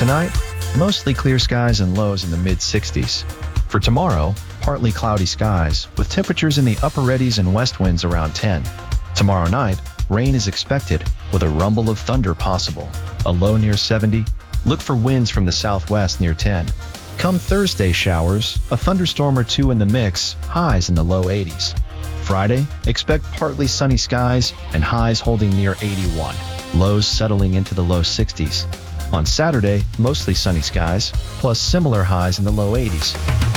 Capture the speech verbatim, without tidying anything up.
Tonight, mostly clear skies and lows in the mid sixties. For tomorrow, partly cloudy skies, with temperatures in the upper eighties and west winds around ten. Tomorrow night, rain is expected, with a rumble of thunder possible. A low near seventy. Look for winds from the southwest near ten. Come Thursday, showers, a thunderstorm or two in the mix, highs in the low eighties. Friday, expect partly sunny skies and highs holding near eighty-one. Lows settling into the low sixties. On Saturday, mostly sunny skies, plus similar highs in the low eighties.